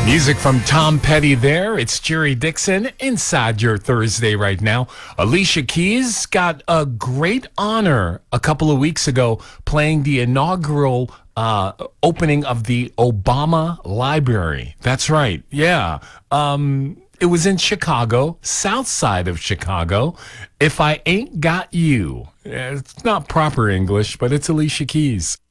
Music from Tom Petty there. It's Jerry Dixon inside your Thursday right now. Alicia Keys got a great honor a couple of weeks ago playing the inaugural opening of the Obama Library. That's right. Yeah. It was in Chicago, south side of Chicago. If I Ain't Got You. It's not proper English, but it's Alicia Keys.